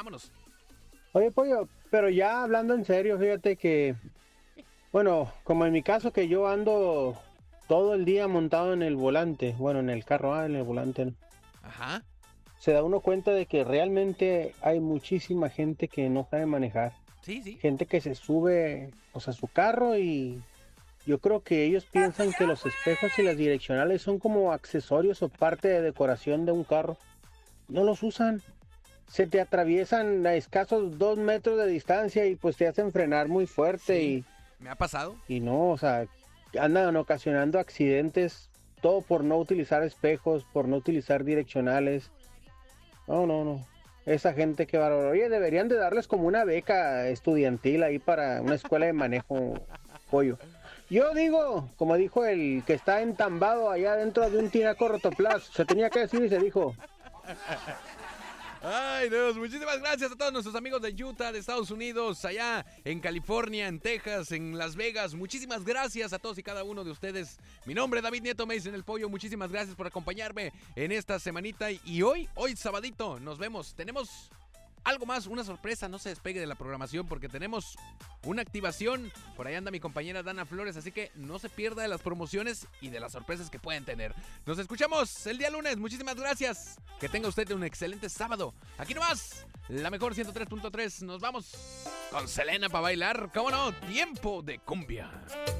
vámonos. Oye, Pollo, pero ya hablando en serio, fíjate que, bueno, como en mi caso que yo ando todo el día montado en el volante, bueno, en el carro, en el volante, ¿no? Ajá. Se da uno cuenta de que realmente hay muchísima gente que no sabe manejar. Sí, sí. Gente que se sube, pues, a su carro y yo creo que ellos piensan que los espejos y las direccionales son como accesorios o parte de decoración de un carro. No los usan. Se te atraviesan a escasos 2 metros de distancia y pues te hacen frenar muy fuerte Sí. ¿Me ha pasado? y no, o sea, andan ocasionando accidentes, todo por no utilizar espejos, por no utilizar direccionales. No, no, no. Esa gente que bárbaro. Oye, deberían de darles como una beca estudiantil ahí para una escuela de manejo, Pollo. Yo digo, como dijo el que está entambado allá dentro de un tinaco rotoplas, se tenía que decir y se dijo. Ay, Dios, muchísimas gracias a todos nuestros amigos de Utah, de Estados Unidos, allá en California, en Texas, en Las Vegas. Muchísimas gracias a todos y cada uno de ustedes. Mi nombre es David Nieto, me dicen el Pollo. Muchísimas gracias por acompañarme en esta semanita. Y hoy sabadito, nos vemos. Tenemos algo más, una sorpresa. No se despegue de la programación porque tenemos una activación. Por ahí anda mi compañera Dana Flores, así que no se pierda de las promociones y de las sorpresas que pueden tener. Nos escuchamos el día lunes. Muchísimas gracias. Que tenga usted un excelente sábado. Aquí nomás, la mejor 103.3. Nos vamos con Selena para bailar. ¿Cómo no? Tiempo de cumbia.